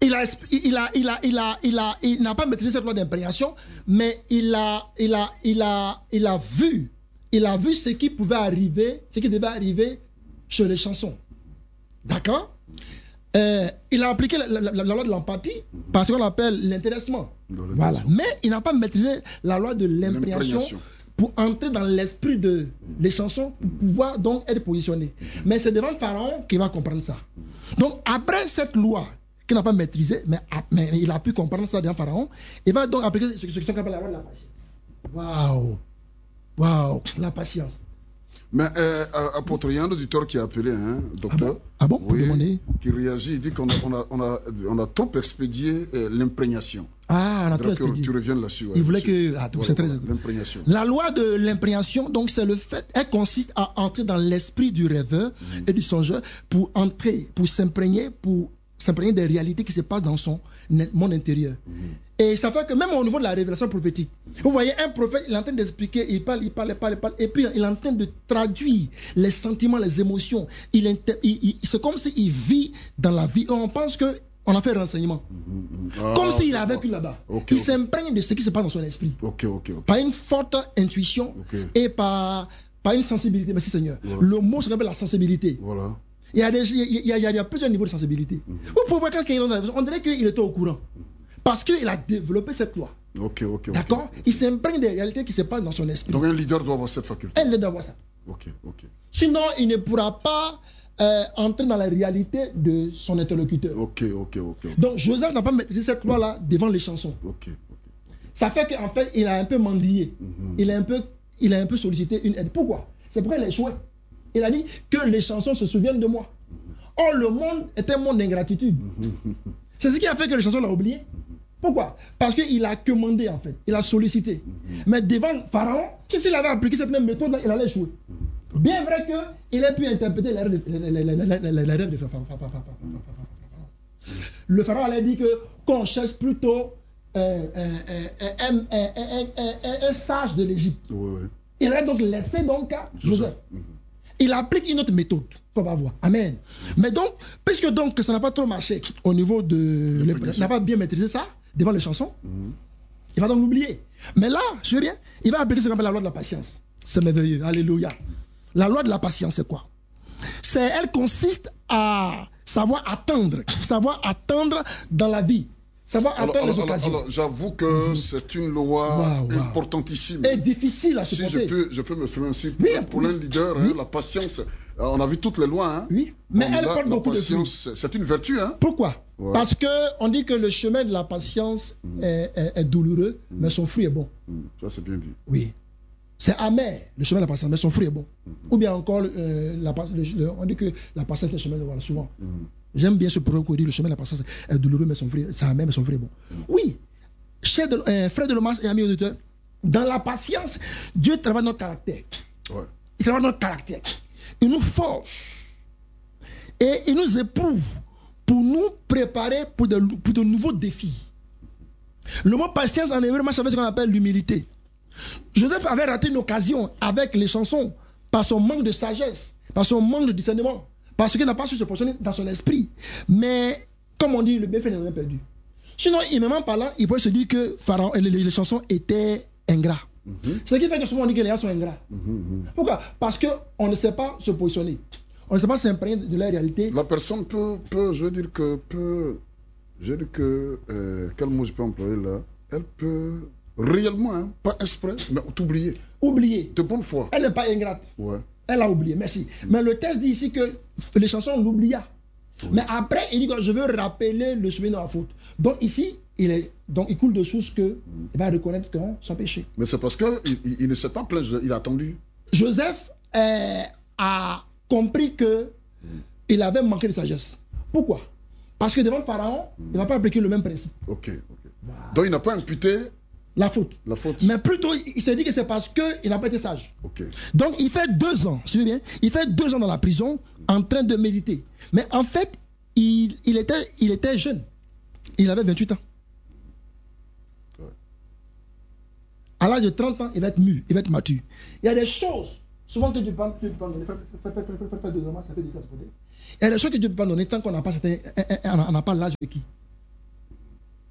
il n'a pas maîtrisé cette loi d'imprégnation, mais il a vu ce qui pouvait arriver, ce qui devait arriver sur les chansons. D'accord? Il a appliqué la loi de l'empathie parce qu'on l'appelle l'intéressement. Voilà. Mais il n'a pas maîtrisé la loi de l'imprégnation pour entrer dans l'esprit de les chansons, pour pouvoir donc être positionné. Mais c'est devant Pharaon qu'il va comprendre ça. Donc après cette loi qu'il n'a pas maîtrisée, mais il a pu comprendre ça devant Pharaon, il va donc appliquer ce qu'on appelle la loi de la patience. Waouh! Waouh! La patience. Mais apôtre, il y a un auditeur qui a appelé, hein, docteur. Ah bon? Pour demander. Qui réagit, il dit qu'on a trop expédié l'imprégnation. Ah, on a trop expédié. Tu reviens là-dessus. Il voulait que... Ah, voilà, l'imprégnation. La loi de l'imprégnation, donc c'est le fait, elle consiste à entrer dans l'esprit du rêveur et du songeur pour entrer, pour s'imprégner des réalités qui se passent dans son monde intérieur. Et ça fait que même au niveau de la révélation prophétique, vous voyez, un prophète, il est en train d'expliquer, il parle, et puis il est en train de traduire les sentiments, les émotions. C'est comme s'il vit dans la vie. Et on pense qu'on a fait renseignement. Comme s'il avait vécu là-bas. Il s'imprègne de ce qui se passe dans son esprit. Par une forte intuition et par une sensibilité. Merci Seigneur. Le mot se appelle la sensibilité. Voilà. Il y a plusieurs niveaux de sensibilité. Vous pouvez voir quelqu'un, on dirait qu'il était au courant. Parce qu'il a développé cette loi. D'accord? Il s'imprègne des réalités qui se passent dans son esprit. Donc un leader doit avoir cette faculté. Un leader doit avoir ça. Sinon, il ne pourra pas entrer dans la réalité de son interlocuteur. Donc Joseph n'a pas maîtrisé cette loi-là devant les chansons. Ça fait qu'en fait, il a un peu mendié. Il a un peu sollicité une aide. Pourquoi? C'est pourquoi il a échoué. Il a dit que les chansons se souviennent de moi. Or, le monde est un monde d'ingratitude. C'est ce qui a fait que les chansons l'ont oublié. Pourquoi? Parce qu'il a commandé en fait, il a sollicité. Mais devant Pharaon, s'il avait appliqué cette même méthode, il allait échouer. Bien vrai qu'il ait pu interpréter les rêves de Pharaon. Le Pharaon allait dire qu'on cherche plutôt un sage de l'Égypte. Il a donc laissé donc Joseph. Il applique une autre méthode. On va voir. Amen. Mais donc, puisque donc ça n'a pas trop marché au niveau de... Il n'a pas bien maîtrisé ça devant les chansons, il va donc l'oublier. Mais là, je veux bien, il va appliquer ce qu'on appelle la loi de la patience. C'est merveilleux. Alléluia. La loi de la patience, c'est quoi? Elle consiste à savoir attendre dans la vie. Savoir attendre les occasions. Alors, j'avoue que c'est une loi importantissime. Et difficile à supporter. Si je peux me faire aussi pour un leader, la patience, on a vu toutes les lois. Hein. Oui, mais elle porte beaucoup de fruits. C'est une vertu. Hein. Pourquoi? Parce qu'on dit que le chemin de la patience est douloureux, mais son fruit est bon. Ça, c'est bien dit. Oui. C'est amer, le chemin de la patience, mais son fruit est bon. Ou bien encore, on dit que la patience est le chemin de voilà, souvent. J'aime bien ce proverbe qui dit le chemin de la patience est douloureux, mais son fruit, c'est amer, mais son fruit est bon. Oui, frère de Lomas et ami auditeur, dans la patience, Dieu travaille notre caractère. Il travaille notre caractère. Il nous forge. Et il nous éprouve pour nous préparer pour de nouveaux défis. Le mot patience en hébreu marche avec ce qu'on appelle l'humilité. Joseph avait raté une occasion avec les chansons par son manque de sagesse, par son manque de discernement, parce qu'il n'a pas su se positionner dans son esprit. Mais, comme on dit, le bienfait n'est rien perdu. Sinon, humainement parlant, il pourrait se dire que Pharaon, les chansons étaient ingrats. Ce qui fait que souvent on dit que les gens sont ingrats. Pourquoi? Parce qu'on ne sait pas se positionner. On ne sait pas s'imprégner de la réalité. La personne peut quel mot je peux employer là? Elle peut réellement, hein, pas exprès, mais t'oublier. Oublier. De bonne foi. Elle n'est pas ingrate. Elle a oublié, merci. Mais le texte dit ici que les chansons l'oublia. Mais après, il dit que je veux rappeler le souvenir de la faute. Donc ici, il coule de source qu'il va reconnaître son péché. Mais c'est parce qu'il ne s'est pas plaint, il a attendu. Joseph a compris qu'il avait manqué de sagesse. Pourquoi? Parce que devant Pharaon, il ne va pas appliquer le même principe. Wow. Donc il n'a pas imputé la faute. Mais plutôt, il s'est dit que c'est parce qu'il n'a pas été sage. Donc il fait 2 ans, suivez bien, il fait 2 ans dans la prison en train de méditer. Mais en fait, il était jeune. Il avait 28 ans. À l'âge de 30 ans, il va être mûr, il va être mature. Il y a des choses, souvent que Dieu peut donner, il y a des choses que Dieu peut donner tant qu'on n'a pas l'âge de qui?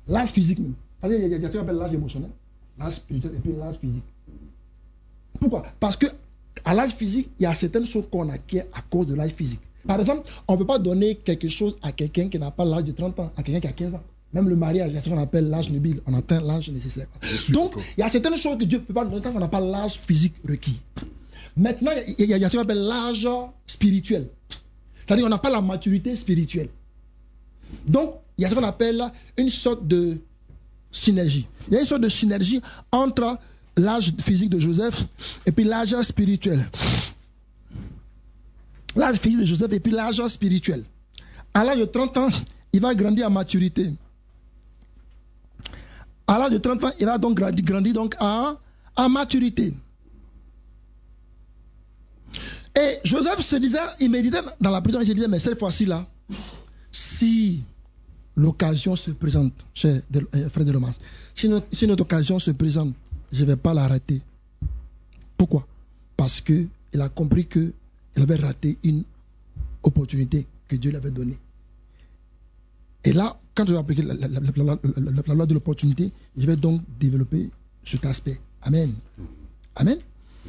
L'âge physique même. Parce qu'il y a ce qu'on appelle l'âge émotionnel, l'âge spirituel et puis l'âge physique. Pourquoi? Parce que à l'âge physique, il y a certaines choses qu'on acquiert à cause de l'âge physique. Par exemple, on ne peut pas donner quelque chose à quelqu'un qui n'a pas l'âge de 30 ans, à quelqu'un qui a 15 ans. Même le mariage, il y a ce qu'on appelle l'âge nubile. On atteint l'âge nécessaire. Donc, il y a certaines choses que Dieu ne peut pas donner tant qu'on n'a pas l'âge physique requis. Maintenant, il y a ce qu'on appelle l'âge spirituel. C'est-à-dire qu'on n'a pas la maturité spirituelle. Donc, il y a ce qu'on appelle une sorte de synergie. Il y a une sorte de synergie entre l'âge physique de Joseph et puis l'âge spirituel. L'âge physique de Joseph et puis l'âge spirituel. À l'âge de 30 ans, il va grandir en maturité. À l'âge de 30 ans, il va donc grandir donc en maturité. Et Joseph se disait, il méditait dans la prison, il se disait, mais cette fois-ci là, si l'occasion se présente, cher frère Delomas, si notre occasion se présente, je ne vais pas la rater. Pourquoi? Parce qu'il a compris qu'il avait raté une opportunité que Dieu lui avait donnée. Et là, quand je vais appliquer la loi de l'opportunité, je vais donc développer cet aspect. Amen. Amen.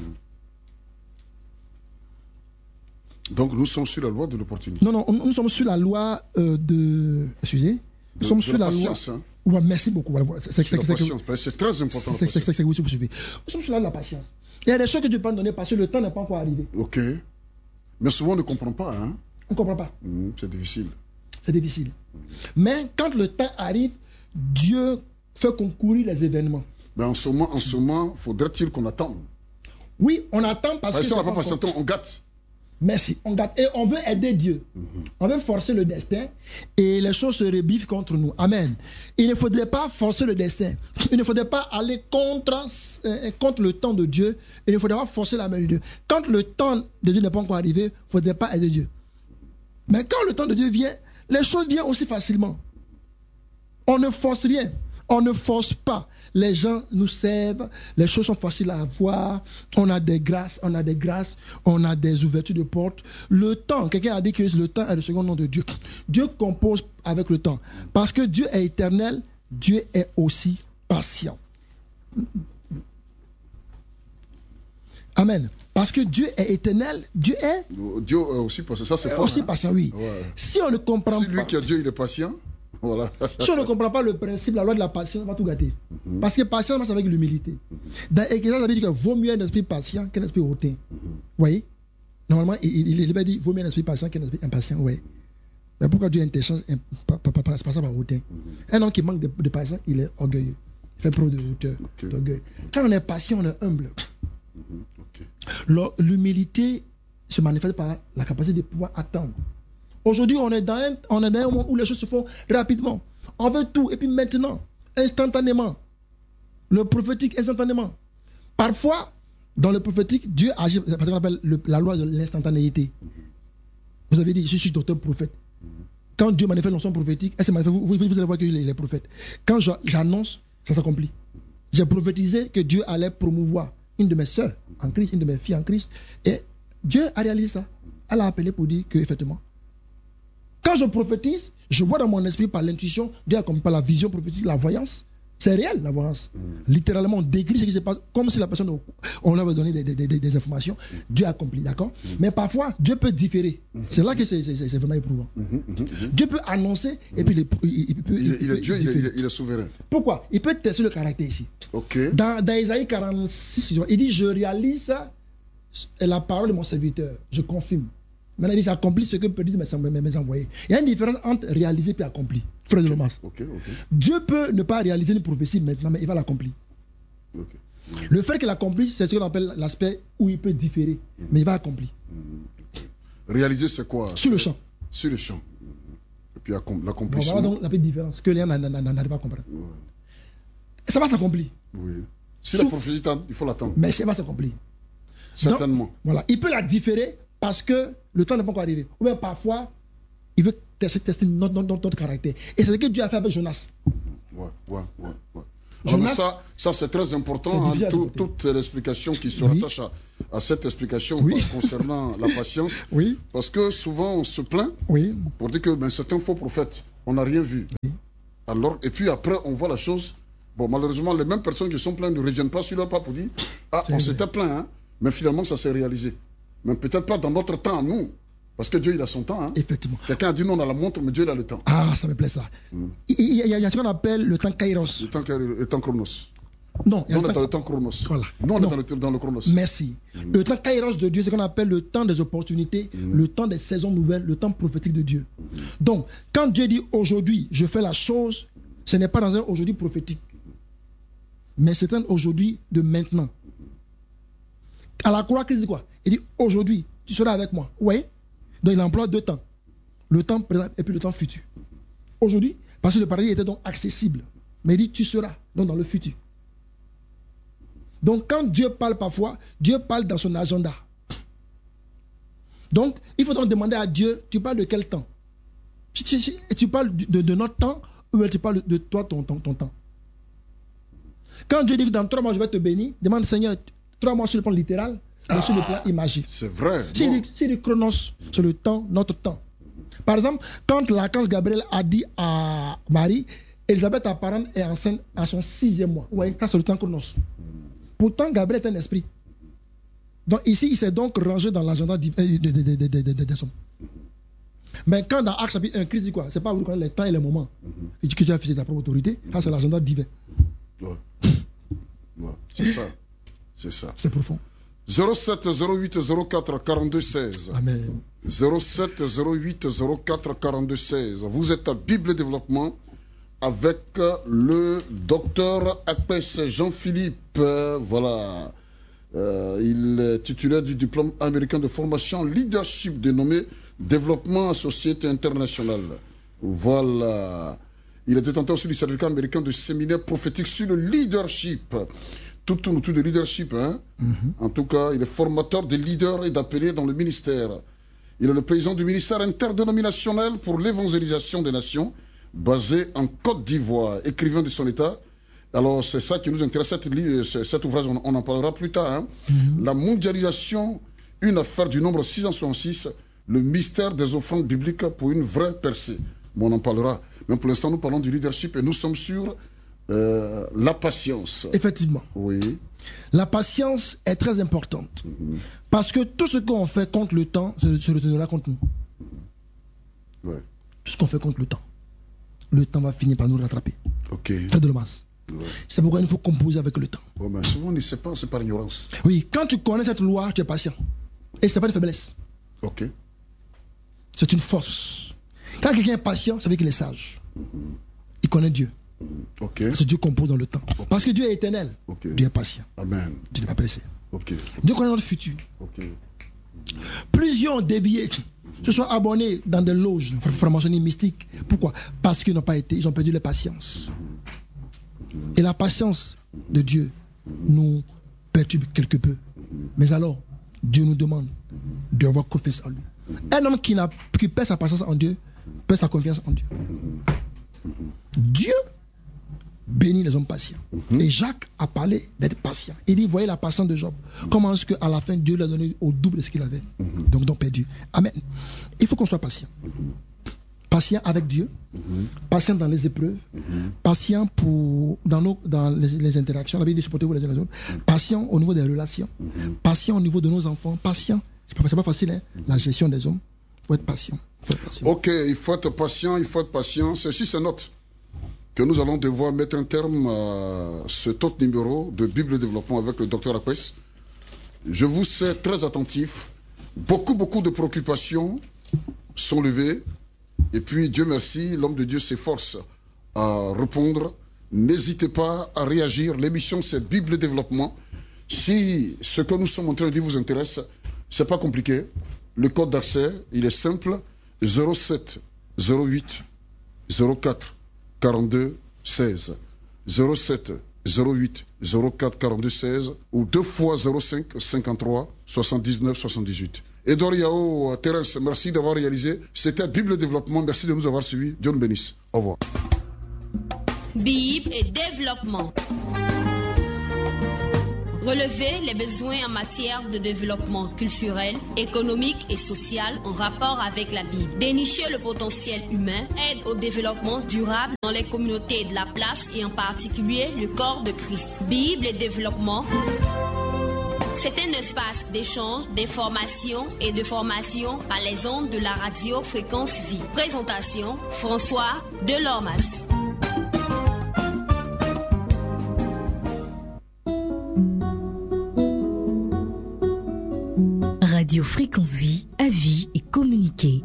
Donc nous sommes sur la loi de l'opportunité. Non, nous sommes sur la loi de... Excusez. Nous sommes sur la loi... Hein. Ouais, merci beaucoup. C'est très important. C'est vous suivez. Nous sommes sur la loi de la patience. Il y a des choses que Dieu peut nous donner parce que le temps n'est pas encore arrivé. Ok. Mais souvent on ne comprend pas. Hein? On ne comprend pas. C'est difficile. C'est difficile. Mais quand le temps arrive, Dieu fait concourir les événements. Mais en ce moment, faudrait-il qu'on attende? Oui, on attend parce que... Si on n'a pas patience, on gâte. Merci. On gâte. Et on veut aider Dieu. On veut forcer le destin et les choses se rebiffent contre nous. Amen. Il ne faudrait pas forcer le destin. Il ne faudrait pas aller contre le temps de Dieu. Il ne faudrait pas forcer la main de Dieu. Quand le temps de Dieu n'est pas encore arrivé, il ne faudrait pas aider Dieu. Mais quand le temps de Dieu vient, les choses viennent aussi facilement. On ne force rien. On ne force pas. Les gens nous servent. Les choses sont faciles à avoir. On a des grâces. On a des ouvertures de portes. Le temps, quelqu'un a dit que le temps est le second nom de Dieu. Dieu compose avec le temps. Parce que Dieu est éternel, Dieu est aussi patient. Amen. Parce que Dieu est éternel, Dieu est aussi patient. Ça, c'est fort. Aussi patient, oui. Ouais. Si on ne comprend pas... Si lui qui a Dieu, il est patient... Voilà. Si on ne comprend pas le principe, la loi de la patience, on va tout gâter. Parce que patience marche avec l'humilité. Dans Ecclésiaste, ça veut dire qu'il vaut mieux un esprit patient qu'un esprit hautain. Vous voyez? Normalement, il va dire vaut mieux un esprit patient qu'un esprit impatient. Oui. Mais pourquoi Dieu interchange patient par hautain? Un homme qui manque de patience, il est orgueilleux. Il fait preuve de hauteur, d'orgueil. Quand on est patient, on est humble. L'humilité se manifeste par la capacité de pouvoir attendre. Aujourd'hui, on est dans un moment où les choses se font rapidement. On veut tout, et puis maintenant, instantanément. Le prophétique, instantanément. Parfois, dans le prophétique, Dieu agit, c'est ce qu'on appelle la loi de l'instantanéité. Vous avez dit, je suis docteur prophète. Quand Dieu manifeste l'onction prophétique, vous allez voir qu'il est prophète. Quand j'annonce, ça s'accomplit. J'ai prophétisé que Dieu allait promouvoir une de mes sœurs en Christ, une de mes filles en Christ, et Dieu a réalisé ça. Elle a appelé pour dire que, effectivement, quand je prophétise, je vois dans mon esprit par l'intuition, Dieu accomplit par la vision prophétique, la voyance. C'est réel, la voyance. Littéralement, on décrit ce qui se passe, comme si la personne, on avait donné des informations. Dieu accomplit, d'accord? Mais parfois, Dieu peut différer. C'est là que c'est vraiment éprouvant. Dieu peut annoncer, et puis il est Dieu, il est souverain. Pourquoi? Il peut tester le caractère ici. Okay. Dans Isaïe 46, il dit, je réalise la parole de mon serviteur, je confirme. Maintenant, il dit, j'accomplis ce que peut dire mes envoyés. Il y a une différence entre réaliser et accomplir. Frère de Lomas. Dieu peut ne pas réaliser une prophétie maintenant, mais il va l'accomplir. Le fait qu'il accomplisse, c'est ce qu'on appelle l'aspect où il peut différer, mais il va accomplir. Réaliser, c'est quoi? Sur le champ. Sur le champ. Et puis l'accomplissement. Voilà donc la petite différence que les gens n'arrivent pas à comprendre. Et ça va s'accomplir. Oui. Si la prophétie tarde, il faut l'attendre. Mais ça va s'accomplir. Certainement. Donc, voilà. Il peut la différer parce que le temps n'est pas encore arrivé. Ou bien parfois, il veut tester notre caractère. Et c'est ce que Dieu a fait avec Jonas. Jonas, ça c'est très important. Toute l'explication qui se rattache à cette explication concernant la patience. Parce que souvent on se plaint pour dire que certains faux prophètes, on n'a rien vu. Alors, et puis après, on voit la chose. Bon, malheureusement, les mêmes personnes qui sont plaintes ne reviennent pas sur leur pas pour dire ah, on s'était plaint, hein, mais finalement, ça s'est réalisé. Mais peut-être pas dans notre temps, nous. Parce que Dieu, il a son temps. Hein. Effectivement. Quelqu'un a dit non, on a la montre, mais Dieu, il a le temps. Ah, ça me plaît ça. Il y a ce qu'on appelle le temps Kairos. Le temps Chronos. Non, on est dans le temps Chronos. Voilà. Nous, on est dans le Chronos. Merci. Le temps Kairos de Dieu, c'est ce qu'on appelle le temps des opportunités, le temps des saisons nouvelles, le temps prophétique de Dieu. Donc, quand Dieu dit aujourd'hui, je fais la chose, ce n'est pas dans un aujourd'hui prophétique, mais c'est un aujourd'hui de maintenant. À la croix, qu'est-ce qu'il dit quoi? Il dit aujourd'hui, tu seras avec moi. Oui. Donc, il emploie deux temps. Le temps présent et puis le temps futur. Aujourd'hui, parce que le paradis était donc accessible. Mais il dit tu seras, donc dans le futur. Donc, quand Dieu parle parfois, Dieu parle dans son agenda. Donc, il faut donc demander à Dieu, tu parles de quel temps? Tu parles de notre temps ou tu parles de toi, ton temps? Quand Dieu dit que dans 3 mois, je vais te bénir, demande Seigneur, 3 mois sur le plan littéral, mais sur le plan imagé. C'est vrai. C'est le chronos, c'est le temps, notre temps. Par exemple, quand l'archange Gabriel a dit à Marie, Élisabeth apparente est enceinte à son 6e mois. Oui, ça c'est le temps chronos. Pourtant, Gabriel est un esprit. Donc ici, il s'est donc rangé dans l'agenda des hommes. Mais quand dans Actes chapitre 1, Christ dit quoi? C'est pas vous connaissez les temps et les moments. Il dit que tu as fait ta propre autorité. Ça, c'est l'agenda divin. Ouais. Ouais. C'est ça. C'est ça. C'est profond. 07 08 04 42 16. Amen. 07 08 04 42 16. Vous êtes à Bible Développement avec le docteur Apès Jean-Philippe. Voilà. Il est titulaire du diplôme américain de formation leadership dénommé Développement Société Internationale. Voilà. Il est détenteur aussi du certificat américain de séminaire prophétique sur le leadership. Tout tourne autour de leadership. Hein? En tout cas, il est formateur de leaders et d'appelés dans le ministère. Il est le président du ministère interdénominationnel pour l'évangélisation des nations, basé en Côte d'Ivoire, écrivain de son État. Alors, c'est ça qui nous intéresse, cet ouvrage, on en parlera plus tard. Hein? La mondialisation, une affaire du nombre 666, le mystère des offrandes bibliques pour une vraie percée. Bon, on en parlera. Mais pour l'instant, nous parlons du leadership et nous sommes sur la patience. Effectivement. Oui. La patience est très importante. Parce que tout ce qu'on fait contre le temps se retournera contre nous. Ouais. Tout ce qu'on fait contre le temps va finir par nous rattraper. Ok. Très de masse. Ouais. C'est pourquoi il faut composer avec le temps. Ouais, mais souvent, on ne sait pas, c'est par ignorance. Oui, quand tu connais cette loi, tu es patient. Et ce n'est pas une faiblesse. Ok. C'est une force. Quand quelqu'un est patient, ça veut dire qu'il est sage. Il connaît Dieu. Ok. Parce que Dieu compose dans le temps. Okay. Parce que Dieu est éternel. Okay. Dieu est patient. Amen. Tu n'es pas pressé. Ok. Dieu connaît notre futur. Ok. Plusieurs ont dévié, se sont abonnés dans des loges franc-maçonniques mystiques. Pourquoi? Parce qu'ils n'ont pas été, ils ont perdu leur patience. Et la patience de Dieu nous perturbe quelque peu. Mais alors, Dieu nous demande d'avoir confiance en lui. Un homme qui perd sa patience en Dieu, perd sa confiance en Dieu. Dieu bénit les hommes patients. Et Jacques a parlé d'être patient. Il dit, voyez la patience de Job. Comment est-ce qu'à la fin, Dieu lui a donné au double de ce qu'il avait. Donc perdu. Amen. Il faut qu'on soit patient. Patient avec Dieu, patient dans les épreuves, patient dans les interactions, la Bible dit supportez-vous les uns les autres, patient au niveau des relations, patient au niveau de nos enfants, patient. C'est pas facile, hein? La gestion des hommes. Il faut être patient. Ok, il faut être patient, il faut être patient. Ceci, c'est note que nous allons devoir mettre un terme à cet autre numéro de Bible Développement avec le docteur Apès. Je vous sais très attentif. Beaucoup de préoccupations sont levées. Et puis, Dieu merci, l'homme de Dieu s'efforce à répondre. N'hésitez pas à réagir. L'émission, c'est Bible Développement. Si ce que nous sommes en train de dire vous intéresse, c'est pas compliqué. Le code d'accès, il est simple. 07 08 04 42 16. 07 08 04 42 16 ou 2 fois 05 53 79 78. Edouard Yao, Thérèse, merci d'avoir réalisé. C'était Bible Développement. Merci de nous avoir suivis. Dieu nous bénisse. Au revoir. Bible et développement. Relever les besoins en matière de développement culturel, économique et social en rapport avec la Bible. Dénicher le potentiel humain, aide au développement durable dans les communautés de la place et en particulier le corps de Christ. Bible et développement. C'est un espace d'échange, d'information et de formation par les ondes de la radio Fréquence Vie. Présentation, François Delormas. Radio Fréquence Vie, avis et communiquer.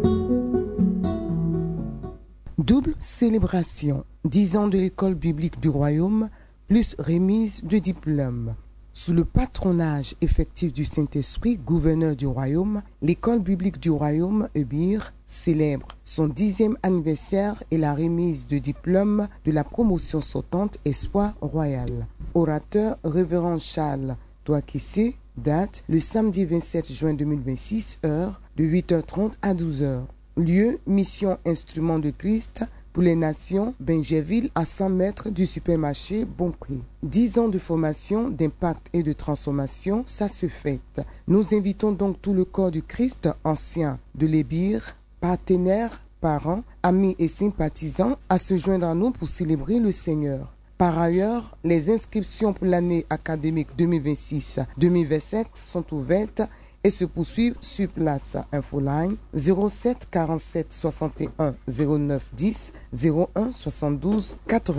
Double célébration, 10 ans de l'école biblique du Royaume, plus remise de diplôme. Sous le patronage effectif du Saint-Esprit, gouverneur du Royaume, l'école biblique du Royaume, EBIR, célèbre son 10e anniversaire et la remise de diplôme de la promotion sortante Espoir Royal. Orateur révérend Charles Touakissé, date le samedi 27 juin 2026, heure de 8h30 à 12h. Lieu, mission Instrument de Christ pour les nations, Benjerville, à 100 mètres du supermarché Bon Prix. 10 ans de formation, d'impact et de transformation, ça se fête. Nous invitons donc tout le corps du Christ, ancien de l'Ébir, partenaires, parents, amis et sympathisants, à se joindre à nous pour célébrer le Seigneur. Par ailleurs, les inscriptions pour l'année académique 2026-2027 sont ouvertes et se poursuivent sur place. Infoline 07 47 61 09 10 01 72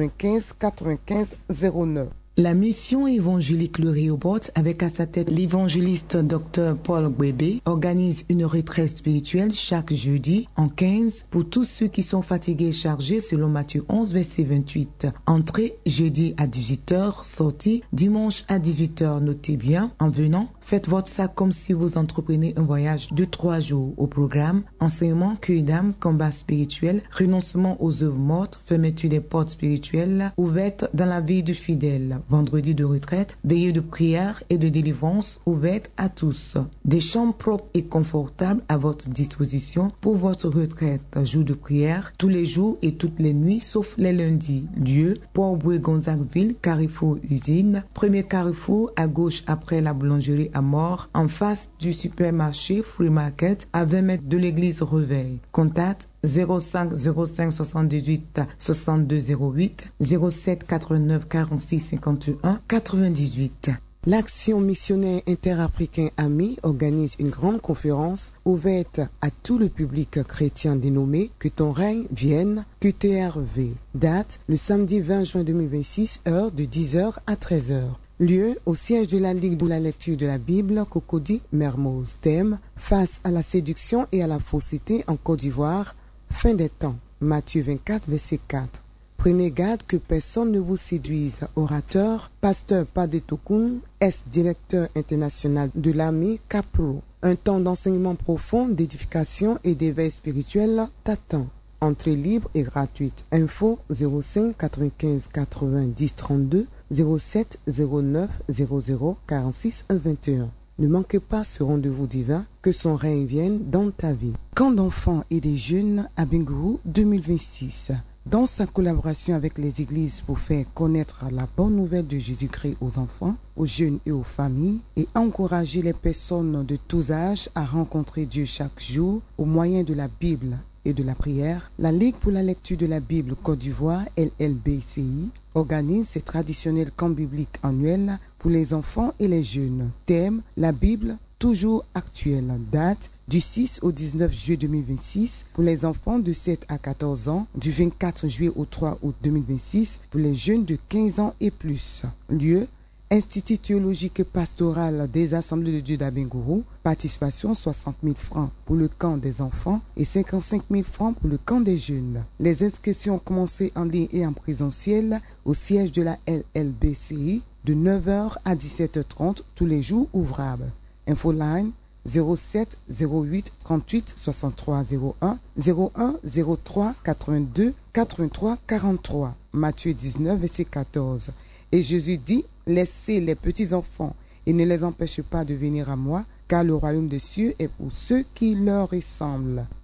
95 95 09. La mission évangélique Le Rehoboth, avec à sa tête l'évangéliste Dr Paul Gbebe, organise une retraite spirituelle chaque jeudi en 15 pour tous ceux qui sont fatigués et chargés selon Matthieu 11, verset 28. Entrée jeudi à 18h, sortie dimanche à 18h. Notez bien, en venant, faites votre sac comme si vous entreprenez un voyage de 3 jours. Au programme, enseignement, cueil d'âme, combat spirituel, renoncement aux œuvres mortes, fermeture des portes spirituelles ouvertes dans la vie du fidèle. Vendredi de retraite, veillée de prière et de délivrance ouverte à tous. Des chambres propres et confortables à votre disposition pour votre retraite. Jour de prière, tous les jours et toutes les nuits, sauf les lundis. Lieu, Port-Boué-Gonzagueville, Carrefour Usine. Premier carrefour à gauche après la boulangerie à Mort, en face du supermarché Free Market, à 20 mètres de l'église Reveil. Contact 05 05 78 62 08 07 89 46 51 98. L'Action missionnaire interafricain AMI organise une grande conférence ouverte à tout le public chrétien dénommée Que ton règne vienne, QTRV. Date le samedi 20 juin 2026, heure de 10h à 13h. Lieu, au siège de la Ligue de la lecture de la Bible, Cocody, Mermoz. Thème, face à la séduction et à la fausseté en Côte d'Ivoire, fin des temps. Matthieu 24, verset 4. Prenez garde que personne ne vous séduise. Orateur, pasteur Padetokoun, directeur international de l'AMI Capro. Un temps d'enseignement profond, d'édification et d'éveil spirituel t'attend. Entrée libre et gratuite. Info 05 95 90 32 07 09 00 46 21. Ne manquez pas ce rendez-vous divin, que son règne vienne dans ta vie. Camp d'enfants et des jeunes à Bingourou 2026. Dans sa collaboration avec les églises pour faire connaître la bonne nouvelle de Jésus-Christ aux enfants, aux jeunes et aux familles, et encourager les personnes de tous âges à rencontrer Dieu chaque jour au moyen de la Bible et de la prière, la Ligue pour la lecture de la Bible Côte d'Ivoire, LLBCI, organise ses traditionnels camps bibliques annuels pour les enfants et les jeunes. Thème, la Bible, toujours actuelle. Date, du 6 au 19 juillet 2026 pour les enfants de 7 à 14 ans, du 24 juillet au 3 août 2026 pour les jeunes de 15 ans et plus. Lieu, Institut théologique et pastoral des Assemblées de Dieu d'Abengourou, participation 60 000 francs pour le camp des enfants et 55 000 francs pour le camp des jeunes. Les inscriptions ont commencé en ligne et en présentiel au siège de la LLBCI de 9h à 17h30 tous les jours ouvrables. Infoline 07 08 38 63 01 01 03 82 83 43. Matthieu 19 verset 14. Et Jésus dit, laissez les petits enfants et ne les empêchez pas de venir à moi, car le royaume des cieux est pour ceux qui leur ressemblent.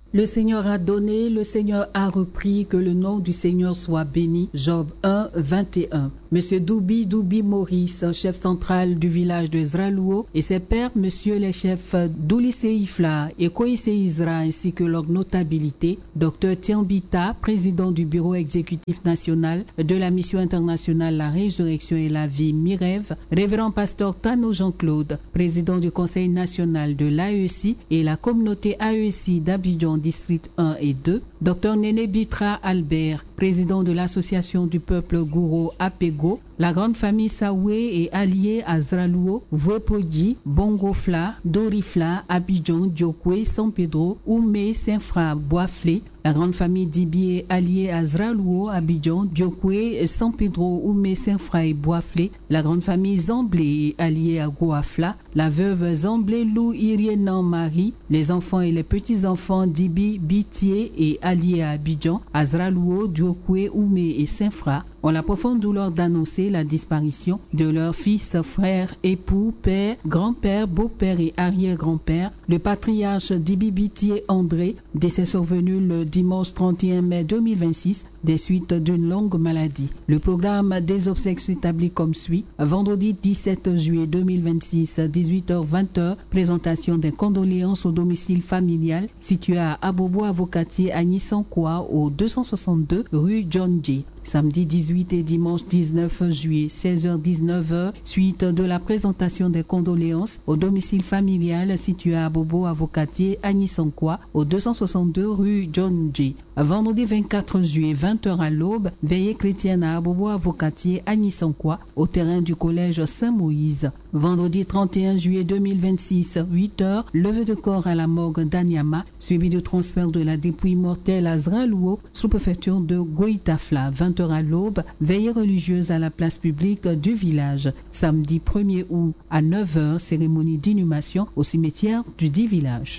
Le Seigneur a donné, le Seigneur a repris, que le nom du Seigneur soit béni. Job 1, 21. Monsieur Doubi Maurice, chef central du village de Zralouo, et ses pairs, monsieur les chefs Doulisse Ifla et Koïse Isra, ainsi que leur notabilité, Dr Tiambita, président du bureau exécutif national de la mission internationale La Résurrection et la Vie Mirev, révérend pasteur Tano Jean-Claude, président du conseil national de l'AEC et la communauté AEC d'Abidjan district 1 et 2, Dr Néné Bitra Albert, président de l'association du peuple Gouro Apego, la grande famille Saoué et alliée à Zralouo, Vouepodi, Bongofla, Dorifla, Abidjan, Diokwe, San Pedro, Oumé, Saint-Fra, Boisflé, la grande famille Dibi et alliée à Zralouo, Abidjan, Diokwe, San Pedro, Oumé, Saint-Fra et Boisflé, la grande famille Zamblé et alliée à Goafla, la veuve Zamblé Lou Irienan Marie, les enfants et les petits-enfants Dibi, Bitié et alliés à Abidjan, à Zralouo, Diokwe, Oumé et Saint-Fra, ont la profonde douleur d'annoncer la disparition de leurs fils, frères, époux, père, grand-père, beau-père et arrière-grand-père, le patriarche Dibi Bitié André, décès survenu le dimanche 31 mai 2026, des suites d'une longue maladie. Le programme des obsèques s'établit comme suit. Vendredi 17 juillet 2026, 18h-20h, présentation des condoléances au domicile familial situé à Abobo Avocatier à Nissankwa au 262 rue John J. Samedi 18 et dimanche 19 juillet, 16h-19h, suite de la présentation des condoléances au domicile familial situé à Abobo Avocatier à Nissankwa au 262 rue John J. Vendredi 24 juillet, 20h à l'aube, veillée chrétienne à Abobo Avocatier à Nissankwa au terrain du collège Saint-Moïse. Vendredi 31 juillet 2026, 8h, levée de corps à la morgue d'Anyama, suivi du transfert de la dépouille mortelle à Zralouo, sous-préfecture de Goïtafla. 20h à l'aube, veillée religieuse à la place publique du village. Samedi 1er août à 9h, cérémonie d'inhumation au cimetière du dit village.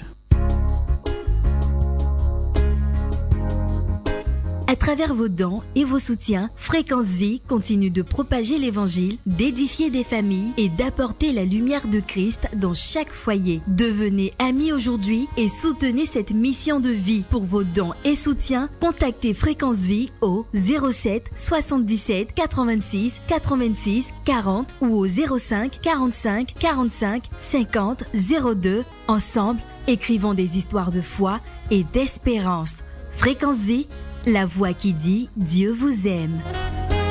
À travers vos dons et vos soutiens, Fréquence Vie continue de propager l'évangile, d'édifier des familles et d'apporter la lumière de Christ dans chaque foyer. Devenez amis aujourd'hui et soutenez cette mission de vie. Pour vos dons et soutiens, contactez Fréquence Vie au 07 77 86 86 40 ou au 05 45 45 50 02. Ensemble, écrivons des histoires de foi et d'espérance. Fréquence Vie, la voix qui dit Dieu vous aime.